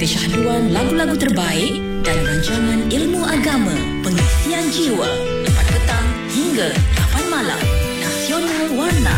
Syahduan lagu-lagu terbaik dalam rancangan Ilmu Agama, Pengisian Jiwa, 4 petang hingga 8 malam. Nasional Warna.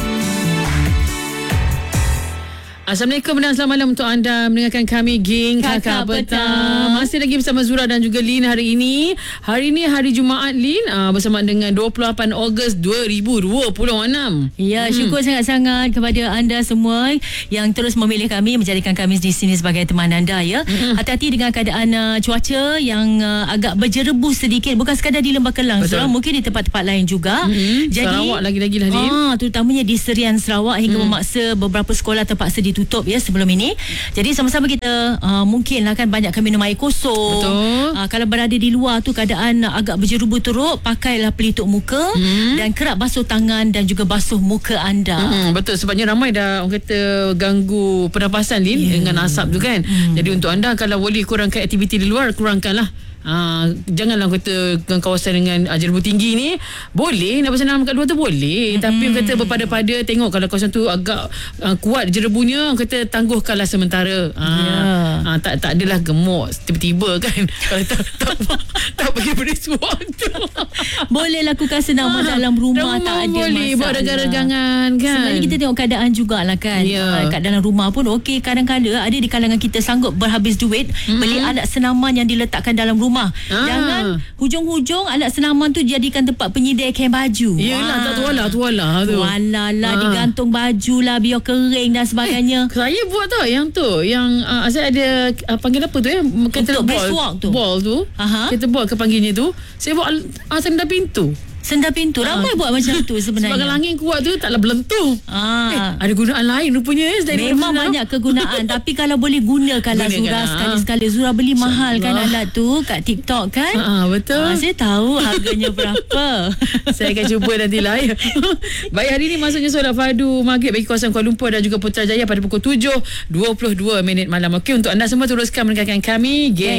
Assalamualaikum dan selamat malam untuk anda mendengarkan kami geng Kakak Petang. Masih lagi bersama Zura dan juga Lin hari ini. Hari ini hari Jumaat Lin, bersama dengan 28 Ogos 2026. Ya, syukur sangat-sangat kepada anda semua yang terus memilih kami, menjadikan kami di sini sebagai teman anda ya. Hati-hati dengan keadaan cuaca yang agak berjerebus sedikit, bukan sekadar di Lembah Kelang, Zura, mungkin di tempat-tempat lain juga. Jadi Sarawak lagi-lagi lah Lin. Terutamanya di Serian Sarawak hingga memaksa beberapa sekolah terpaksa ditutup ya sebelum ini. Jadi sama-sama kita mungkinlah kan banyakkan minum air kosong. Betul. Kalau berada di luar tu keadaan agak berjerubu teruk, pakailah pelitup muka dan kerap basuh tangan dan juga basuh muka anda. Betul, sebabnya ramai dah orang kata ganggu pernafasan Lin dengan asap tu kan. Jadi untuk anda kalau boleh kurangkan aktiviti di luar, kurangkanlah. Janganlah kata kawasan dengan jerebu tinggi ni. Boleh nak bersenam kat luar tu boleh, tapi orang kata berpada-pada tengok kalau kawasan tu agak kuat jerebunya, orang kata tangguhkanlah sementara. Tak adalah gemuk tiba-tiba kan. Kalau tak pergi beri waktu. Boleh lakukan senaman dalam rumah, tak ada boleh masalah. buat regang-regangan kan. Sebenarnya kita tengok keadaan jugalah kan. Kat dalam rumah pun okey, kadang-kadang ada di kalangan kita sanggup berhabis duit beli alat senaman yang diletakkan dalam rumah. Jangan hujung-hujung alat senaman tu jadikan tempat penyidai kain baju. Yelah, tak tuala tu. Tuala lah, digantung baju lah biar kering dan sebagainya. Saya buat tau yang tu, yang saya ada panggil apa tu ya, kata Untuk breastwork tu. ball tu. Kita buat ke panggilnya tu. Saya buat senda pintu. Senda pintu. Ramai buat macam tu sebenarnya. Sebab angin kuat tu taklah berlentur. Ada gunaan lain rupanya. Memang banyak kegunaan. Tapi kalau boleh gunakanlah Zura sekali-sekali. Zura beli mahal kan alat tu kat TikTok kan. Betul. Saya tahu harganya berapa. Saya akan cuba nantilah ya. Baik, hari ini masuknya solat fardu maghrib bagi kawasan Kuala Lumpur dan juga Putrajaya pada pukul 7.22 malam. Okey, untuk anda semua teruskan mendengarkan kami geng